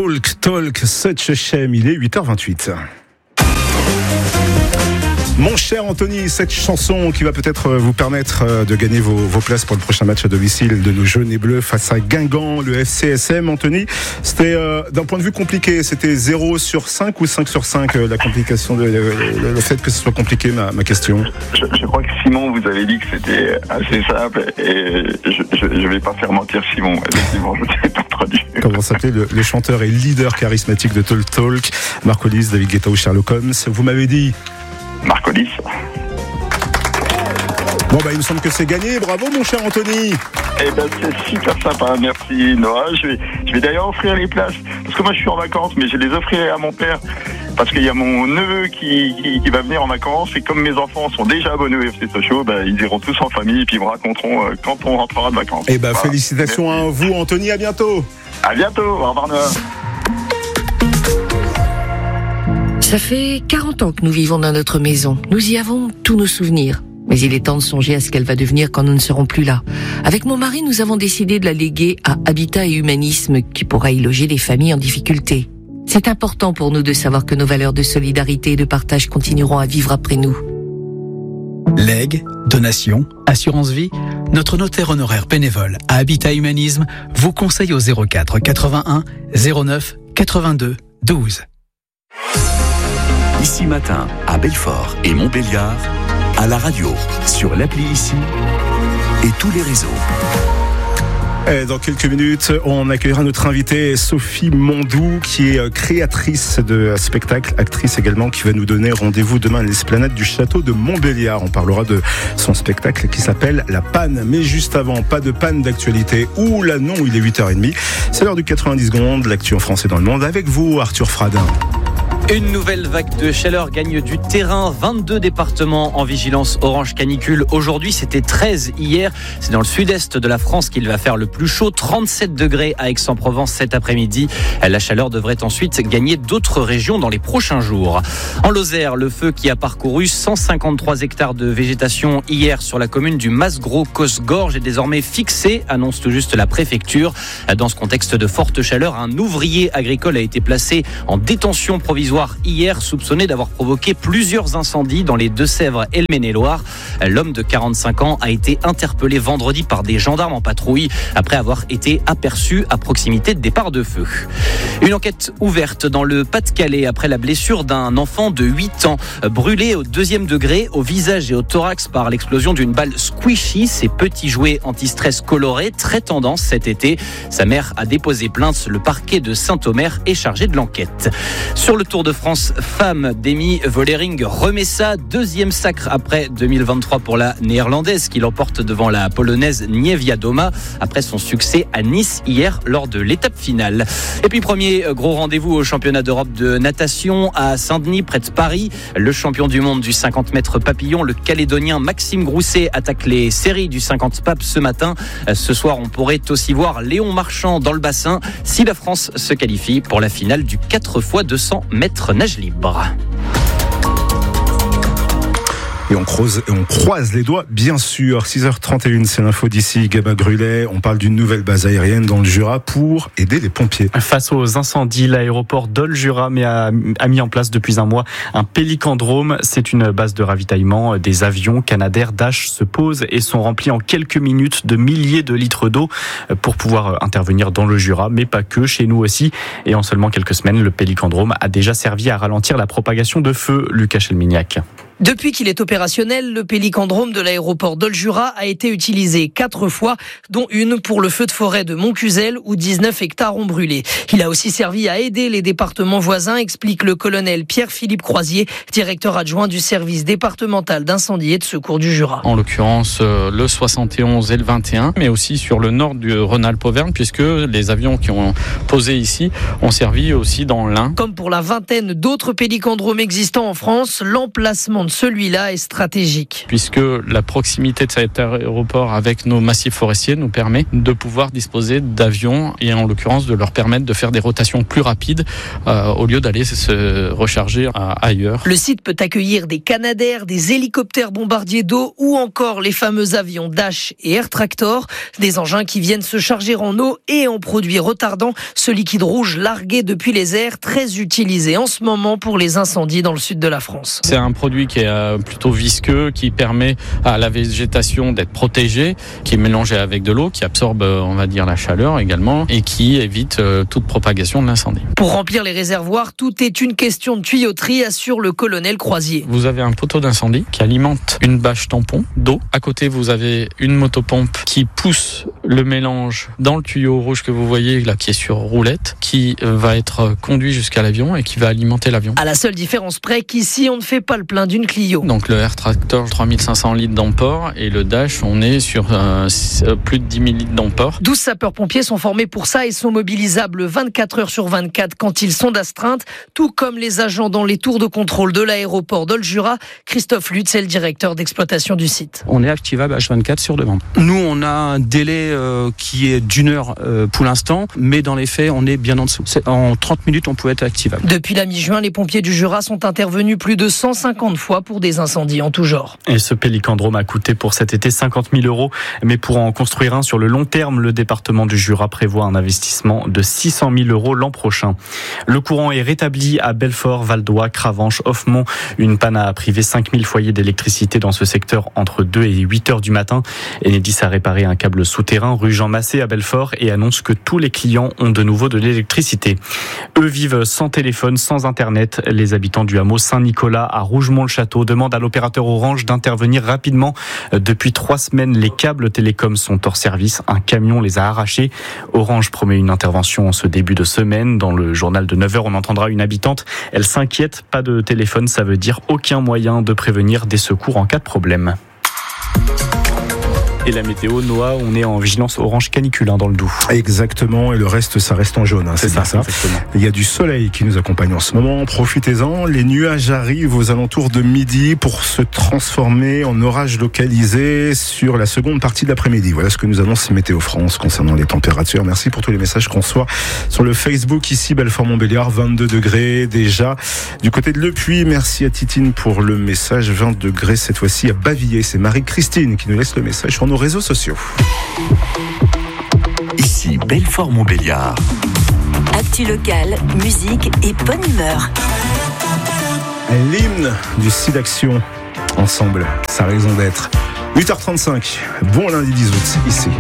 Talk, such a shame. Il est 8h28. Mon cher Anthony, cette chanson qui va peut-être vous permettre de gagner vos places pour le prochain match à domicile de nos jaunes et bleus face à Guingamp, le FCSM. Anthony, c'était d'un point de vue compliqué, c'était 0 sur 5 ou 5 sur 5 la complication, le fait que ce soit compliqué, ma question. Je crois que Simon vous avez dit que c'était assez simple et je vais pas faire mentir Simon. Effectivement, je ne sais pas trop dur. Comment s'appelait le chanteur et leader charismatique de Talk, Marcolis, David Guetta ou Sherlock Holmes. Vous m'avez dit Marcolis. Bon il me semble que c'est gagné, bravo mon cher Anthony. C'est super sympa, merci Noah. Je vais d'ailleurs offrir les places, parce que moi je suis en vacances, mais je les offrirai à mon père, parce qu'il y a mon neveu qui va venir en vacances, et comme mes enfants sont déjà abonnés au FC Sochaux, ils iront tous en famille, et puis ils me raconteront quand on rentrera de vacances. Voilà. Félicitations à vous Anthony, à bientôt. À bientôt, au revoir Noah. Ça fait 40 ans que nous vivons dans notre maison. Nous y avons tous nos souvenirs. Mais il est temps de songer à ce qu'elle va devenir quand nous ne serons plus là. Avec mon mari, nous avons décidé de la léguer à Habitat et Humanisme, qui pourra y loger les familles en difficulté. C'est important pour nous de savoir que nos valeurs de solidarité et de partage continueront à vivre après nous. Legs, donations, assurance vie, notre notaire honoraire bénévole à Habitat Humanisme vous conseille au 04 81 09 82 12. Ici Matin, à Belfort et Montbéliard, à la radio, sur l'appli Ici et tous les réseaux. Et dans quelques minutes, on accueillera notre invitée Sophie Mondou, qui est créatrice de spectacle, actrice également, qui va nous donner rendez-vous demain à l'esplanade du château de Montbéliard. On parlera de son spectacle qui s'appelle La Panne. Mais juste avant, pas de panne d'actualité. Ouh là non, il est 8h30. C'est l'heure du 90 secondes, l'actu en français dans le monde. Avec vous, Arthur Fradin. Une nouvelle vague de chaleur gagne du terrain. 22 départements en vigilance orange canicule. Aujourd'hui, c'était 13 hier. C'est dans le sud-est de la France qu'il va faire le plus chaud. 37 degrés à Aix-en-Provence cet après-midi. La chaleur devrait ensuite gagner d'autres régions dans les prochains jours. En Lozère, le feu qui a parcouru 153 hectares de végétation hier sur la commune du Mas-Gros-Cosgorge est désormais fixé, annonce tout juste la préfecture. Dans ce contexte de forte chaleur, un ouvrier agricole a été placé en détention provisoire hier, soupçonné d'avoir provoqué plusieurs incendies dans les Deux-Sèvres et le Maine-et-Loire. L'homme de 45 ans a été interpellé vendredi par des gendarmes en patrouille après avoir été aperçu à proximité de départ de feu. Une enquête ouverte dans le Pas-de-Calais après la blessure d'un enfant de 8 ans brûlé au 2e degré au visage et au thorax par l'explosion d'une balle squishy, ces petits jouets anti-stress colorés très tendance cet été. Sa mère a déposé plainte. Le parquet de Saint-Omer est chargé de l'enquête. Sur le Tour de France femme, Demi Vollering remet ça, 2e sacre après 2023 pour la néerlandaise qui l'emporte devant la polonaise Niewiadoma après son succès à Nice hier lors de l'étape finale. Et puis premier gros rendez-vous au championnat d'Europe de natation à Saint-Denis près de Paris. Le champion du monde du 50 mètres papillon, le Calédonien Maxime Grousset attaque les séries du 50 papes ce matin. Ce soir, on pourrait aussi voir Léon Marchand dans le bassin si la France se qualifie pour la finale du 4x200 mètres nage libre. Et on croise les doigts, bien sûr. 6h31, c'est l'info d'ici, Gabin Grulet. On parle d'une nouvelle base aérienne dans le Jura pour aider les pompiers. Face aux incendies, l'aéroport Dole-Jura a mis en place depuis un mois un pélicandrome. C'est une base de ravitaillement. Des avions Canadair Dash se posent et sont remplis en quelques minutes de milliers de litres d'eau pour pouvoir intervenir dans le Jura, mais pas que, chez nous aussi. Et en seulement quelques semaines, le pélicandrome a déjà servi à ralentir la propagation de feu. Lucas Chelmignac. Depuis qu'il est opérationnel, le pélicandrome de l'aéroport Dole-Jura a été utilisé 4 fois, dont une pour le feu de forêt de Montcuzel où 19 hectares ont brûlé. Il a aussi servi à aider les départements voisins, explique le colonel Pierre-Philippe Croisier, directeur adjoint du service départemental d'incendie et de secours du Jura. En l'occurrence, le 71 et le 21, mais aussi sur le nord du Rhône-Alpes-Auvergne, puisque les avions qui ont posé ici ont servi aussi dans l'Ain. Comme pour la vingtaine d'autres pélicandromes existants en France, l'emplacement de celui-là est stratégique. Puisque la proximité de cet aéroport avec nos massifs forestiers nous permet de pouvoir disposer d'avions et en l'occurrence de leur permettre de faire des rotations plus rapides au lieu d'aller se recharger ailleurs. Le site peut accueillir des Canadair, des hélicoptères bombardiers d'eau ou encore les fameux avions Dash et Air Tractor, des engins qui viennent se charger en eau et en produits retardants ce liquide rouge largué depuis les airs, très utilisé en ce moment pour les incendies dans le sud de la France. C'est un produit qui est plutôt visqueux, qui permet à la végétation d'être protégée, qui est mélangé avec de l'eau, qui absorbe, on va dire, la chaleur également et qui évite toute propagation de l'incendie. Pour remplir les réservoirs, tout est une question de tuyauterie, assure le colonel Croisier. Vous avez un poteau d'incendie qui alimente une bâche tampon d'eau. À côté, vous avez une motopompe qui pousse le mélange dans le tuyau rouge que vous voyez là, qui est sur roulette, qui va être conduit jusqu'à l'avion et qui va alimenter l'avion. À la seule différence près qu'ici, on ne fait pas le plein d'une Clio. Donc le Air Tractor, 3500 litres d'amport et le Dash, on est sur plus de 10 000 litres d'amport. 12 sapeurs-pompiers sont formés pour ça et sont mobilisables 24 heures sur 24 quand ils sont d'astreinte, tout comme les agents dans les tours de contrôle de l'aéroport d'Ol-Jura. Christophe Lutz est le directeur d'exploitation du site. On est activable H24 sur demande. Nous, on a un délai qui est d'1 heure pour l'instant, mais dans les faits, on est bien en dessous. En 30 minutes, on peut être activable. Depuis la mi-juin, les pompiers du Jura sont intervenus plus de 150 fois pour des incendies en tout genre. Et ce pélicandrome a coûté pour cet été 50 000 €, mais pour en construire un sur le long terme, le département du Jura prévoit un investissement de 600 000 € l'an prochain. Le courant est rétabli à Belfort, Valdois, Cravanche, Offemont. Une panne a privé 5000 foyers d'électricité dans ce secteur entre 2 et 8 heures du matin. Enedis a réparé un câble souterrain rue Jean Massé à Belfort et annonce que tous les clients ont de nouveau de l'électricité. Eux vivent sans téléphone, sans internet. Les habitants du hameau Saint-Nicolas à Rougemont-le-Château demandent à l'opérateur Orange d'intervenir rapidement. Depuis 3 semaines, les câbles télécoms sont hors service. Un camion les a arrachés. Orange promet une intervention en ce début de semaine. Dans le journal de 9h, on entendra une habitante. Elle s'inquiète. Pas de téléphone, ça veut dire aucun moyen de prévenir des secours en cas de problème. Et la météo, Noah, on est en vigilance orange canicule dans le Doubs. Exactement, et le reste, ça reste en jaune. C'est ça. Exactement. Il y a du soleil qui nous accompagne en ce moment. Profitez-en. Les nuages arrivent aux alentours de midi pour se transformer en orage localisé sur la seconde partie de l'après-midi. Voilà ce que nous annonce Météo France concernant les températures. Merci pour tous les messages qu'on reçoit sur le Facebook ici, Belfort-Montbéliard, 22 degrés déjà. Du côté de Le Puy, merci à Titine pour le message. 20 degrés cette fois-ci à Bavilliers. C'est Marie-Christine qui nous laisse le message sur nos réseaux sociaux. Ici Belfort-Montbéliard. Actu locale, musique et bonne humeur. L'hymne du SIDAction. Ensemble, sa raison d'être. 8h35, bon lundi 10 août, ici.